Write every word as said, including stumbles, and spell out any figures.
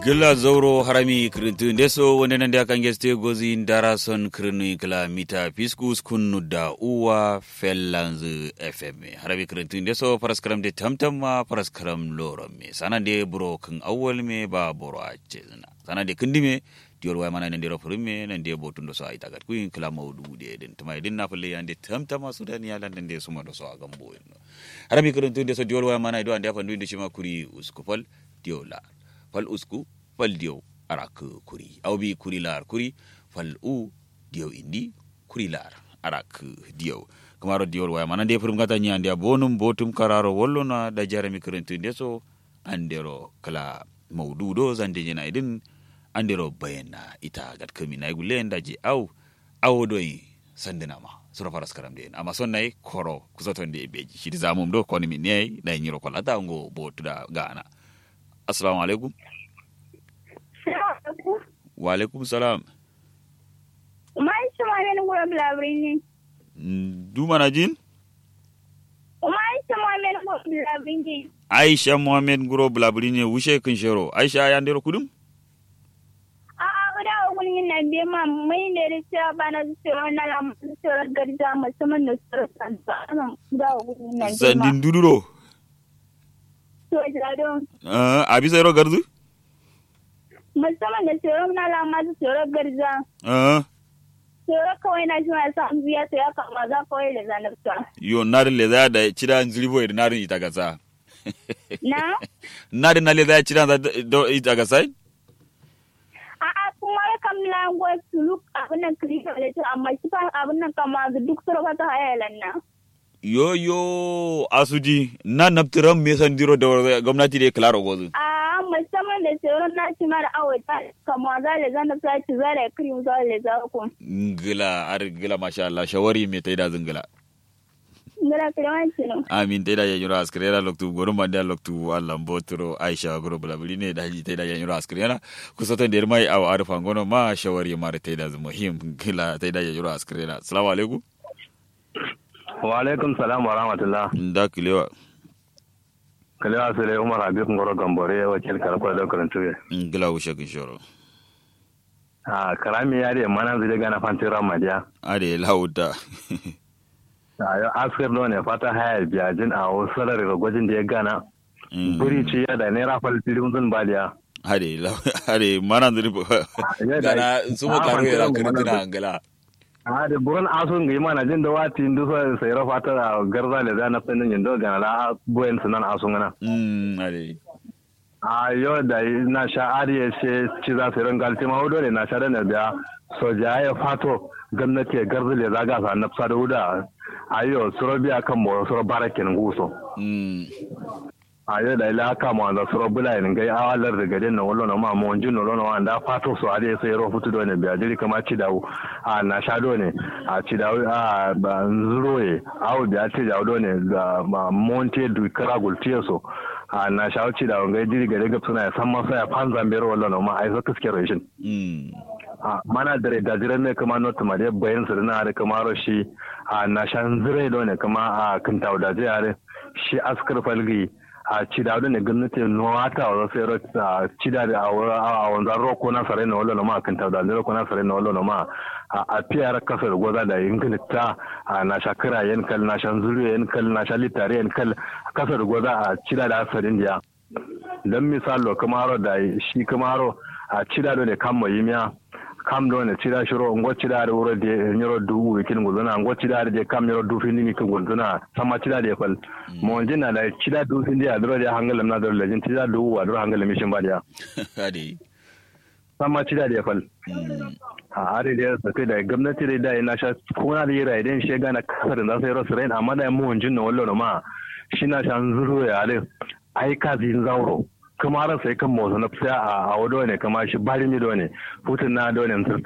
Gila zauro harami kirintu ndeso wende nande akangeste gozi ndara son kirinu kila mita piskus kunu da uwa fellanzu F M. Harami kirintu ndeso paraskaram de tamtam ma paraskaram lorom me. Sana de buro keng awal me ba buro ache zina. Sana de kendime dior wa mana nande rofurum me nande botundo so ay tagat kuin kila maudu de den. Tama idin na pele yande tamtam ma sudan ya lan nande suma do so agambo. Harami kirintu ndeso dior wa mana ido ande afandu inde shima kuri uskupal diola. Fal usku fal diyo arak kuri au bi kuri lar kuri fal u diyo indi kuri lar arak diyo kamaro diyo waya mana de furum gata nya ande bonum botum kararo wollo na da jarami kurentu ndeso andero kala mawdudo zande jena idin andero bayana ita gat kami nay gulen daji au au doyi sandina ma sura faras karam den ama sonnay koro kusotonde beji shidi zamum do koni min ney day nyiro ko lata ngo botuda gana. Assalamu alaikum. Wa alaikum salam. Umai Mohamed Nguro Blabrini. Du mana jin? Umai Mohamed Nguro Blabrini. Aisha Mohamed Nguro Blabrini wushe kin shero. Aisha ya ndero kudum? A a uda ogun na biye ma mai ne da cewa bana tsoro na la tsoro garja musamman da tsoro san ba. Da ogun na biye ma. Sandin duduro. To jado. Eh abi zero gardu? Musamman da tsoro na la ma tsoro garja. Eh Tsoro kawai na jima sa an biya to ya kama za kawai da zanabta. yo nare le da da cida nzilibo e nare ita gasa. Na? Nare na le da cida da ita gasa? A a kuma ya kamla ngo suluk abin nan krika da ta amma shi fa abin nan kama duk tsoro ba ta hayalan na. Yo yo asudi na naptiram me sandiro da gwamnati de claro gozu. A musamman da tsoron na ci mara awata kama za le zana ta ci za le kiri za le za ku. Ngila ar ngila masha Allah shawari me taida zingila. Ngila kiranci no. Amin taida ya yura askrera loktu goruma da loktu Allah mbotro Aisha goro bulabuli ne da taida ya yura askrera kusoton der mai aw arfa ngono ma shawari mara taida zu muhim ngila taida ya yura askrera. Assalamu alaikum. Wa alaikum salam wa rahmatullah. Da kilewa. Kalewa sele Umar Habib Ngoro Gambore wakil karfa da karantuwe. Ngila wushe kin shoro. Ah karami yare mana zai gana fantin ramadiya. Ade lauda. Ayo askar do ne fata haya biyajin a wasalar gwajin da ya gana. Buri ci ya da naira falfilin zun baliya. Ade ade mana zai gana sumo karo ya kirtina ngila. Ah da buran asun ga mana jin da wati indu sai rafa ta garza le da na sanin yin do gana la boyen sunan asun gana. Mm ade. A yau da na sha ariya ce ci za su ran galti ma dole na sha da na biya soja ya fato gwamnati garza le zaga sa na fsa da wuda ayo suro biya kan mo suro barakin guso. Mm A yau da ila ka mo da suro bula yin gai awalar da gadin na wallo na ma mo jin no no wanda fato so ariya sai ro futu do ne biya jiri kama ci dawo a na sha do ne a ci dawo a ba nzuroye awu biya ci dawo do ne ga monte du kara gultiyo so a na shawarci da wangai jiri gare gab suna san masa ya fan zambero wallo no ma ai so kiske rashin mm a mana dare da jiran ne kuma not ma dai bayan su na da kuma roshi a na shan zire do ne kuma a kintawo da jare shi askar falgi a cida do ne gwamnati no ata wa sai ro cida da a wanzan roko na sare na wallo no ma kintawo da roko na sare na wallo no ma a fiyar kasar goza da ingilita na shakira yan kal na shan zuru yan kal na shan litare yan kal kasar goza a cida da asarin diya don misalo kamaro da shi kamaro a cida do ne kan mai miya kam do ne cida shiro ngo cida da wuro de nyoro du wikin guduna ngo cida da kam nyoro du fini mi kin guduna sama cida da fal mo jinna da cida du fini da dro da hangalam na da lejin cida du wa dro hangalam mi shin badiya ade sama cida da fal a are da sai da gwamnati da yana sha kuna da yira idan shi gana kasar da sai rasu rain amma da mu hunjin na wallo ma shi na shan zuro ya ale ai ka zin zauro kuma ran sai kan motsa na fisa a wado ne kama shi bari mi do ne hutun na do ne